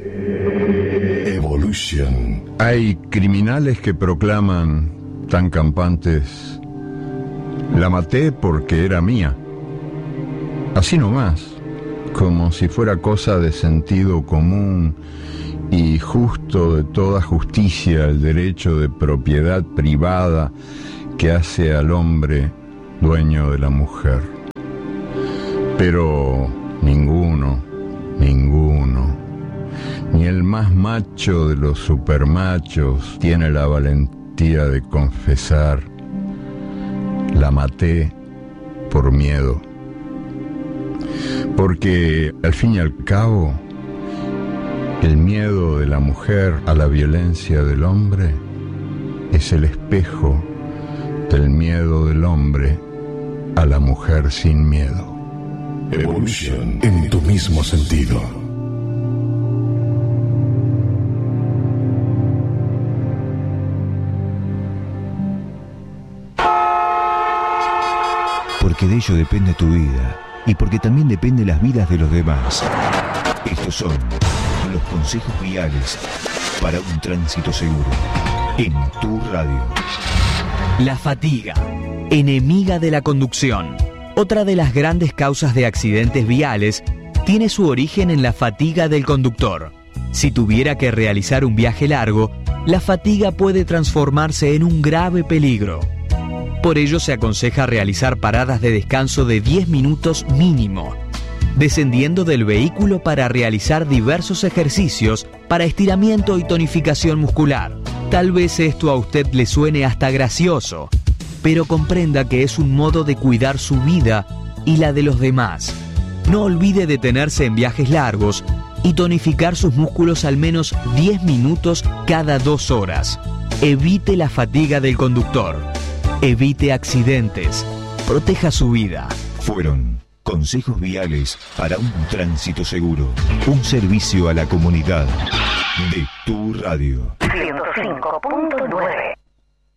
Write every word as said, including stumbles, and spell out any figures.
Evolution. Hay criminales que proclaman, tan campantes, la maté porque era mía. Así nomás, como si fuera cosa de sentido común y justo de toda justicia el derecho de propiedad privada que hace al hombre dueño de la mujer. Pero ninguno, ninguno, ni el más macho de los supermachos tiene la valentía de confesar: la maté por miedo. Porque al fin y al cabo, el miedo de la mujer a la violencia del hombre es el espejo del miedo del hombre a la mujer sin miedo. Evolution en tu mismo sentido. Porque de ello depende tu vida y porque también depende las vidas de los demás. Estos son los consejos viales para un tránsito seguro en tu radio. La fatiga, enemiga de la conducción. Otra de las grandes causas de accidentes viales tiene su origen en la fatiga del conductor. Si tuviera que realizar un viaje largo, la fatiga puede transformarse en un grave peligro. Por ello se aconseja realizar paradas de descanso de diez minutos mínimo, descendiendo del vehículo para realizar diversos ejercicios para estiramiento y tonificación muscular. Tal vez esto a usted le suene hasta gracioso, pero comprenda que es un modo de cuidar su vida y la de los demás. No olvide detenerse en viajes largos y tonificar sus músculos al menos diez minutos cada dos horas. Evite la fatiga del conductor. Evite accidentes. Proteja su vida. Fueron consejos viales para un tránsito seguro. Un servicio a la comunidad de tu radio. ciento cinco punto nueve